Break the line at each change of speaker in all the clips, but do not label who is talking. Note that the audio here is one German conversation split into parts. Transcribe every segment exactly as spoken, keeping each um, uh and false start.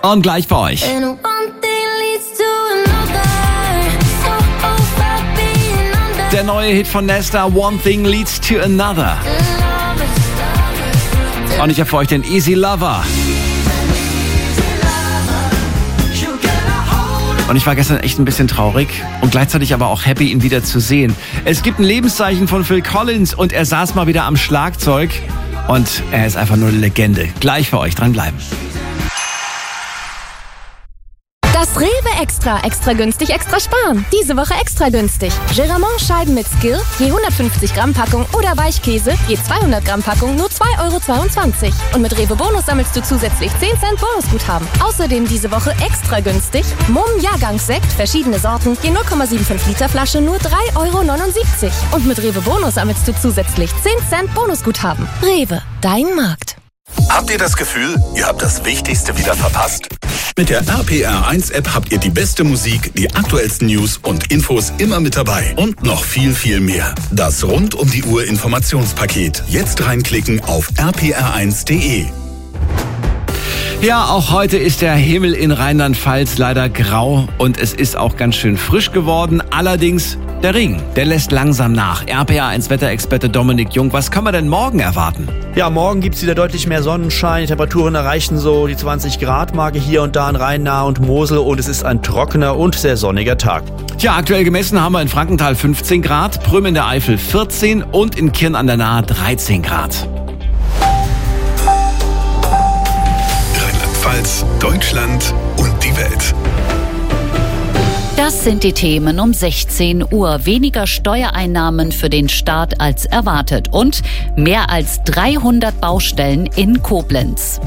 Und gleich bei euch. Der neue Hit von Nesta, One Thing Leads to Another. Und ich habe für euch den Easy Lover. Und ich war gestern echt ein bisschen traurig und gleichzeitig aber auch happy, ihn wieder zu sehen. Es gibt ein Lebenszeichen von Phil Collins und er saß mal wieder am Schlagzeug. Und er ist einfach nur eine Legende. Gleich für euch, dranbleiben.
Das Rewe Extra. Extra günstig, extra sparen. Diese Woche extra günstig. Geramont-Scheiben mit Skill, je hundertfünfzig Gramm Packung oder Weichkäse, je zweihundert Gramm Packung, nur zwei Euro zweiundzwanzig. Und mit Rewe Bonus sammelst du zusätzlich zehn Cent Bonusguthaben. Außerdem diese Woche extra günstig. Mumm Jahrgangssekt, verschiedene Sorten, je null Komma fünfundsiebzig Liter Flasche, nur drei Euro neunundsiebzig. Und mit Rewe Bonus sammelst du zusätzlich zehn Cent Bonusguthaben. Rewe, dein Markt.
Habt ihr das Gefühl, ihr habt das Wichtigste wieder verpasst? Mit der R P R eins App habt ihr die beste Musik, die aktuellsten News und Infos immer mit dabei. Und noch viel, viel mehr. Das rund um die Uhr Informationspaket. Jetzt reinklicken auf r p r eins punkt d e.
Ja, auch heute ist der Himmel in Rheinland-Pfalz leider grau und es ist auch ganz schön frisch geworden. Allerdings der Regen, der lässt langsam nach. R P R eins Wetterexperte Dominik Jung, was kann man denn morgen erwarten?
Ja, morgen gibt's wieder deutlich mehr Sonnenschein. Die Temperaturen erreichen so die zwanzig Grad Marke hier und da in Rhein-Nahe und Mosel und es ist ein trockener und sehr sonniger Tag.
Tja, aktuell gemessen haben wir in Frankenthal fünfzehn Grad, Prüm in der Eifel vierzehn und in Kirn an der Nahe dreizehn Grad.
Rheinland-Pfalz, Deutschland und die Welt.
Das sind die Themen um sechzehn Uhr. Weniger Steuereinnahmen für den Staat als erwartet und mehr als dreihundert Baustellen in Koblenz.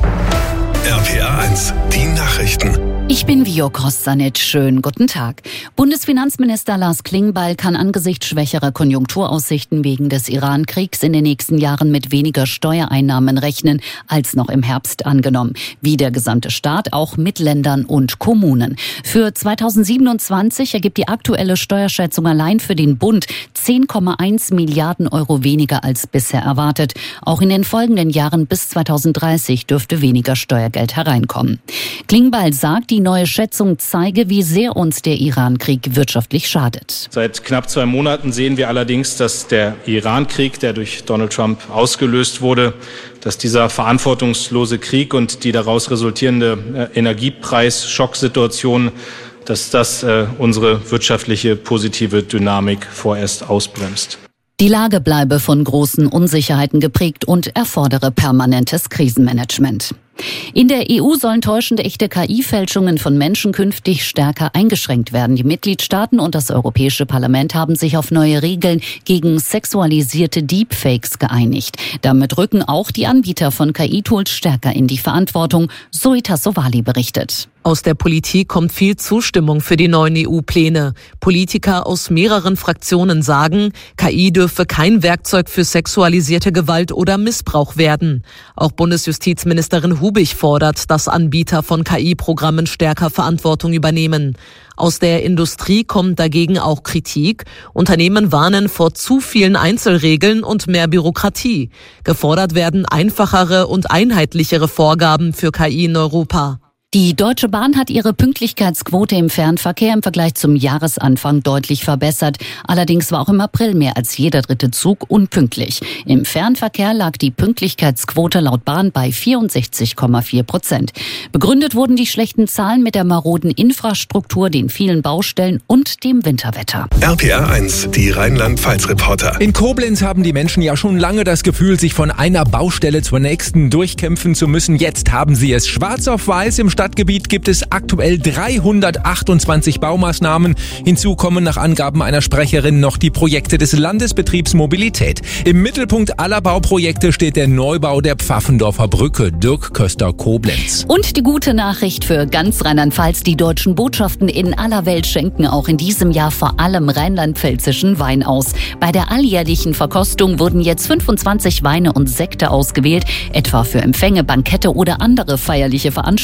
R P R eins, die Nachrichten.
Ich bin Vio Kostanic. Schönen guten Tag. Bundesfinanzminister Lars Klingbeil kann angesichts schwächerer Konjunkturaussichten wegen des Iran-Kriegs in den nächsten Jahren mit weniger Steuereinnahmen rechnen als noch im Herbst angenommen. Wie der gesamte Staat, auch mit Ländern und Kommunen. Für zweitausendsiebenundzwanzig ergibt die aktuelle Steuerschätzung allein für den Bund zehn Komma eins Milliarden Euro weniger als bisher erwartet. Auch in den folgenden Jahren bis zweitausenddreißig dürfte weniger Steuergeld hereinkommen. Klingbeil sagt, die neue Schätzung zeige, wie sehr uns der Iran-Krieg wirtschaftlich schadet.
Seit knapp zwei Monaten sehen wir allerdings, dass der Iran-Krieg, der durch Donald Trump ausgelöst wurde, dass dieser verantwortungslose Krieg und die daraus resultierende äh, Energiepreis-Schocksituation, dass das äh, unsere wirtschaftliche positive Dynamik vorerst ausbremst.
Die Lage bleibe von großen Unsicherheiten geprägt und erfordere permanentes Krisenmanagement. In der E U sollen täuschende echte K I-Fälschungen von Menschen künftig stärker eingeschränkt werden. Die Mitgliedstaaten und das Europäische Parlament haben sich auf neue Regeln gegen sexualisierte Deepfakes geeinigt. Damit rücken auch die Anbieter von K I-Tools stärker in die Verantwortung, Zoe Tassovali berichtet.
Aus der Politik kommt viel Zustimmung für die neuen E U-Pläne. Politiker aus mehreren Fraktionen sagen, K I dürfe kein Werkzeug für sexualisierte Gewalt oder Missbrauch werden. Auch Bundesjustizministerin Hubig fordert, dass Anbieter von K I-Programmen stärker Verantwortung übernehmen. Aus der Industrie kommt dagegen auch Kritik. Unternehmen warnen vor zu vielen Einzelregeln und mehr Bürokratie. Gefordert werden einfachere und einheitlichere Vorgaben für K I in Europa.
Die Deutsche Bahn hat ihre Pünktlichkeitsquote im Fernverkehr im Vergleich zum Jahresanfang deutlich verbessert. Allerdings war auch im April mehr als jeder dritte Zug unpünktlich. Im Fernverkehr lag die Pünktlichkeitsquote laut Bahn bei vierundsechzig Komma vier Prozent. Begründet wurden die schlechten Zahlen mit der maroden Infrastruktur, den vielen Baustellen und dem Winterwetter.
R P R eins, die Rheinland-Pfalz-Reporter.
In Koblenz haben die Menschen ja schon lange das Gefühl, sich von einer Baustelle zur nächsten durchkämpfen zu müssen. Jetzt haben sie es schwarz auf weiß. Im Stadtgebiet gibt es aktuell dreihundertachtundzwanzig Baumaßnahmen. Hinzu kommen nach Angaben einer Sprecherin noch die Projekte des Landesbetriebs Mobilität. Im Mittelpunkt aller Bauprojekte steht der Neubau der Pfaffendorfer Brücke. Dirk Köster, Koblenz.
Und die gute Nachricht für ganz Rheinland-Pfalz: Die deutschen Botschaften in aller Welt schenken auch in diesem Jahr vor allem rheinland-pfälzischen Wein aus. Bei der alljährlichen Verkostung wurden jetzt fünfundzwanzig Weine und Sekte ausgewählt, etwa für Empfänge, Bankette oder andere feierliche Veranstaltungen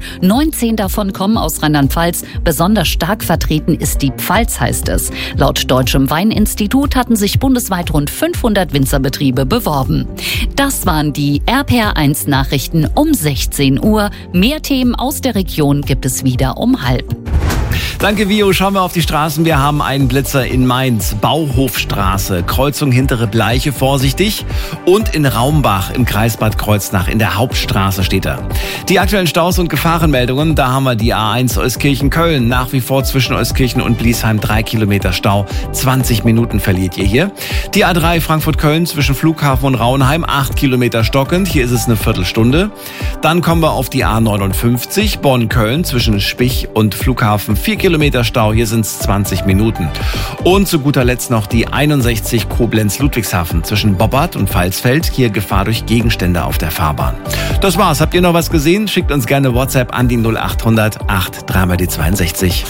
neunzehn davon kommen aus Rheinland-Pfalz. Besonders stark vertreten ist die Pfalz, heißt es. Laut Deutschem Weininstitut hatten sich bundesweit rund fünfhundert Winzerbetriebe beworben. Das waren die R P R eins Nachrichten um sechzehn Uhr. Mehr Themen aus der Region gibt es wieder um halb.
Danke, Vio. Schauen wir auf die Straßen. Wir haben einen Blitzer in Mainz, Bauhofstraße, Kreuzung Hintere Bleiche, vorsichtig. Und in Raumbach im Kreis Bad Kreuznach in der Hauptstraße steht er. Die aktuellen Staus und Gefahrenmeldungen, da haben wir die A eins Euskirchen-Köln. Nach wie vor zwischen Euskirchen und Bliesheim drei Kilometer Stau. zwanzig Minuten verliert ihr hier. Die A drei Frankfurt-Köln zwischen Flughafen und Rauenheim, acht Kilometer stockend. Hier ist es eine Viertelstunde. Dann kommen wir auf die A neunundfünfzig Bonn-Köln zwischen Spich und Flughafen. vier Kilometer Stau, hier sind es zwanzig Minuten. Und zu guter Letzt noch die einundsechzig Koblenz-Ludwigshafen zwischen Boppard und Pfalzfeld. Hier Gefahr durch Gegenstände auf der Fahrbahn. Das war's. Habt ihr noch was gesehen? Schickt uns gerne WhatsApp an die null acht hundert acht drei mal die zweiundsechzig.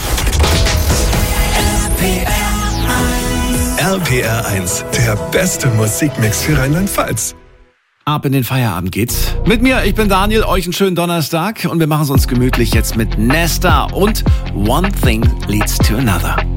R P R eins, der beste Musikmix für Rheinland-Pfalz.
Ab in den Feierabend geht's. Mit mir, ich bin Daniel, euch einen schönen Donnerstag und wir machen es uns gemütlich jetzt mit Nesta und One Thing Leads to Another.